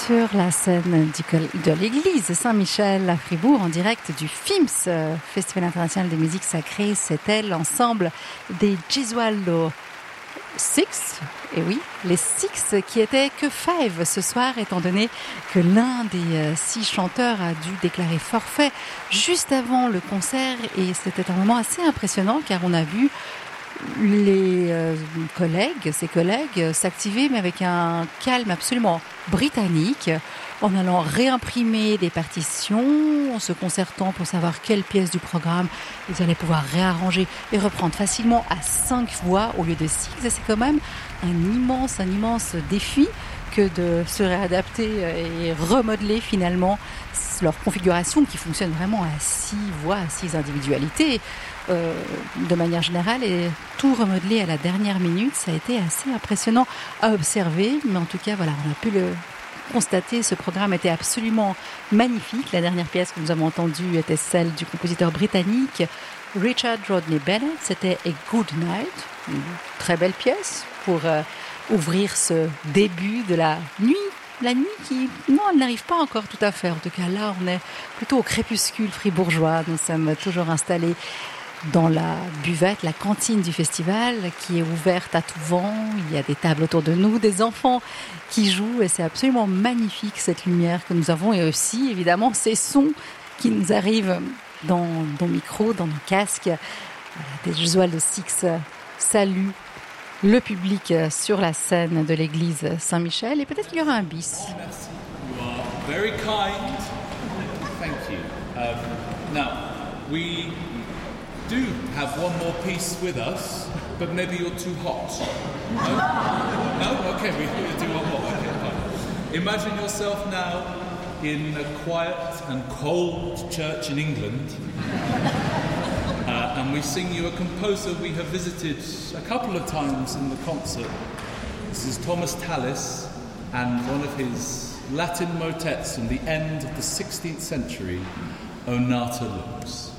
sur la scène de l'église Saint-Michel à Fribourg en direct du FIMS, Festival international des musiques sacrées. C'était l'ensemble des Gesualdo Six, et oui, les Six qui étaient que Five ce soir, étant donné que l'un des 6 chanteurs a dû déclarer forfait juste avant le concert, et c'était un moment assez impressionnant car on a vu ses collègues s'activer, mais avec un calme absolument britannique, en allant réimprimer des partitions, en se concertant pour savoir quelle pièce du programme ils allaient pouvoir réarranger et reprendre facilement à 5 voix au lieu de 6. Et c'est quand même un immense défi que de se réadapter et remodeler finalement leur configuration qui fonctionne vraiment à 6 voix, à 6 individualités. De manière générale, et tout remodelé à la dernière minute, ça a été assez impressionnant à observer, mais en tout cas voilà, on a pu le constater, ce programme était absolument magnifique. La dernière pièce que nous avons entendue était celle du compositeur britannique Richard Rodney Bennett, c'était A Good Night, une très belle pièce pour ouvrir ce début de la nuit qui, non, elle n'arrive pas encore tout à fait. En tout cas, là, on est plutôt au crépuscule fribourgeois. Nous sommes toujours installés dans la buvette, la cantine du festival, qui est ouverte à tout vent. Il y a des tables autour de nous, des enfants qui jouent, et c'est absolument magnifique, cette lumière que nous avons, et aussi, évidemment, ces sons qui nous arrivent dans nos micros, dans nos casques. Voilà, des Gesualdo Six saluent le public sur la scène de l'église Saint-Michel, et peut-être qu'il y aura un bis. Merci. You are very kind. Thank you. Now, we do have one more piece with us, but maybe you're too hot. No? No? Okay, we'll do one more. Okay, fine. Imagine yourself now in a quiet and cold church in England. And we sing you a composer we have visited a couple of times in the concert. This is Thomas Tallis and one of his Latin motets from the end of the 16th century, O Nata Lux.